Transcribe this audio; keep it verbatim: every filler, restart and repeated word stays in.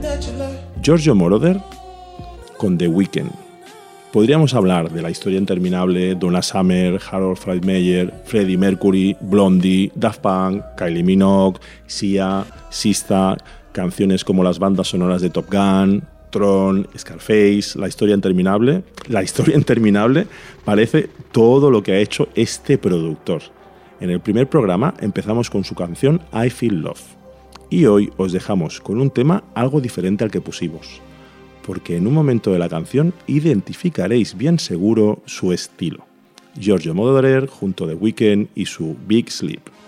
Giorgio Moroder con The Weeknd. Podríamos hablar de la historia interminable, Donna Summer, Harold Faltermeyer, Freddie Mercury, Blondie, Daft Punk, Kylie Minogue, Sia, Sista, canciones como las bandas sonoras de Top Gun, Tron, Scarface, la historia interminable. La historia interminable parece todo lo que ha hecho este productor. En el primer programa empezamos con su canción I Feel Love. Y hoy os dejamos con un tema algo diferente al que pusimos, porque en un momento de la canción identificaréis bien seguro su estilo. Giorgio Moroder junto a The Weeknd y su Big Sleep.